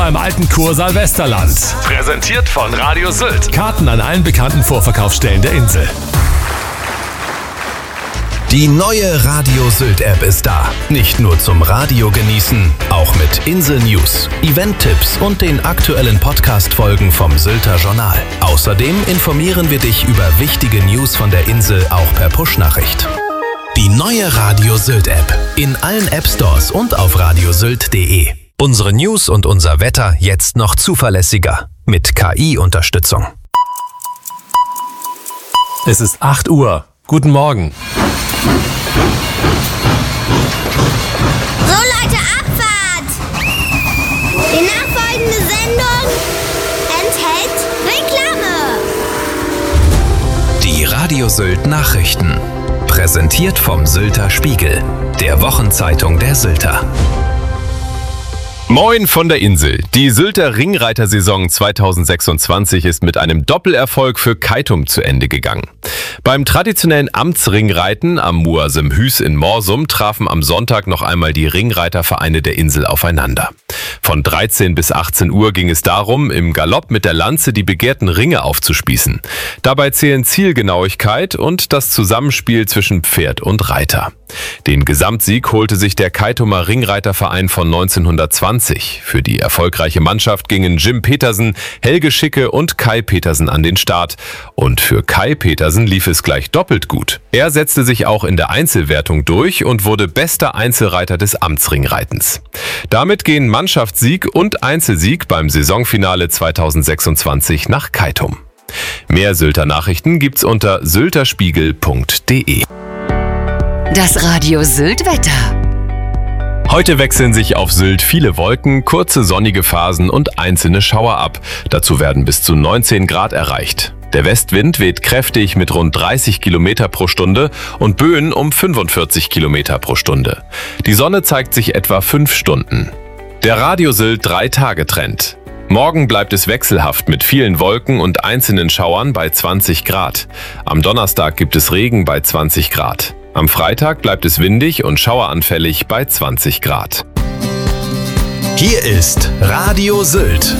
beim alten Kursaal Westerland. Präsentiert von Radio Sylt. Karten an allen bekannten Vorverkaufsstellen der Insel. Die neue Radio Sylt App ist da. Nicht nur zum Radio genießen, auch mit Insel-News, Event-Tipps und den aktuellen Podcast-Folgen vom Sylter Journal. Außerdem informieren wir dich über wichtige News von der Insel auch per Push-Nachricht. Die neue Radio Sylt App. In allen App-Stores und auf radiosylt.de. Unsere News und unser Wetter jetzt noch zuverlässiger. Mit KI-Unterstützung. Es ist 8 Uhr. Guten Morgen. So Leute, Abfahrt! Die nachfolgende Sendung enthält Reklame. Die Radio Sylt Nachrichten. Präsentiert vom Sylter Spiegel, der Wochenzeitung der Sylter. Moin von der Insel. Die Sylter Ringreiter-Saison 2026 ist mit einem Doppelerfolg für Keitum zu Ende gegangen. Beim traditionellen Amtsringreiten am Muasem-Hüs in Morsum trafen am Sonntag noch einmal die Ringreitervereine der Insel aufeinander. Von 13 bis 18 Uhr ging es darum, im Galopp mit der Lanze die begehrten Ringe aufzuspießen. Dabei zählen Zielgenauigkeit und das Zusammenspiel zwischen Pferd und Reiter. Den Gesamtsieg holte sich der Keitumer Ringreiterverein von 1920. Für die erfolgreiche Mannschaft gingen Jim Petersen, Helge Schicke und Kai Petersen an den Start. Und für Kai Petersen lief es gleich doppelt gut. Er setzte sich auch in der Einzelwertung durch und wurde bester Einzelreiter des Amtsringreitens. Damit gehen Mannschaftssieg und Einzelsieg beim Saisonfinale 2026 nach Keitum. Mehr Sylter Nachrichten gibt's unter sylterspiegel.de. Das Radio Sylt Wetter. Heute wechseln sich auf Sylt viele Wolken, kurze sonnige Phasen und einzelne Schauer ab. Dazu werden bis zu 19 Grad erreicht. Der Westwind weht kräftig mit rund 30 Kilometer pro Stunde und Böen um 45 Kilometer pro Stunde. Die Sonne zeigt sich etwa 5 Stunden. Der Radio Sylt 3-Tage-Trend. Morgen bleibt es wechselhaft mit vielen Wolken und einzelnen Schauern bei 20 Grad. Am Donnerstag gibt es Regen bei 20 Grad. Am Freitag bleibt es windig und schaueranfällig bei 20 Grad. Hier ist Radio Sylt.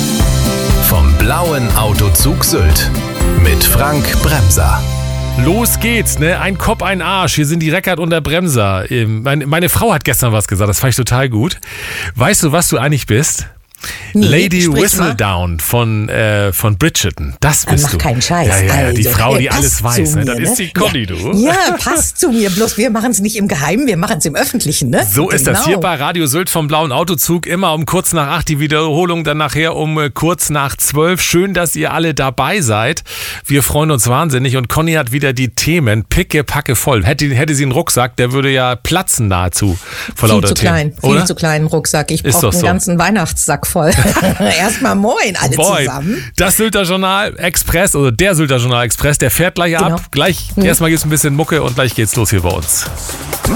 Vom blauen Autozug Sylt. Mit Frank Bremser. Los geht's, ne? Ein Kopf, ein Arsch. Hier sind die Reckert und der Bremser. Meine Frau hat gestern was gesagt, das fand ich total gut. Weißt du, was du eigentlich bist? Nee, Lady Whistledown von Bridgerton. Das bist du. Mach keinen Scheiß. Ja, die Also, Frau, die alles weiß. mir, Ne? Das ist die Conny, du. Ja, passt zu mir. Bloß wir machen es nicht im Geheimen, wir machen es im Öffentlichen, ne? So ist das hier bei Radio Sylt vom blauen Autozug. Immer um kurz nach 8 die Wiederholung, dann nachher um kurz nach 12. Schön, dass ihr alle dabei seid. Wir freuen uns wahnsinnig und Conny hat wieder die Themen pickepacke voll. Hätte sie einen Rucksack, der würde ja platzen nahezu vor lauter Themen. Viel zu kleinen Rucksack. Ich brauche einen ganzen Weihnachtssack voll. Erstmal moin alle zusammen. Das Sylter Journal Express, oder der Sylter Journal Express, der fährt gleich ab. Erstmal gibt's ein bisschen Mucke und gleich geht's los hier bei uns.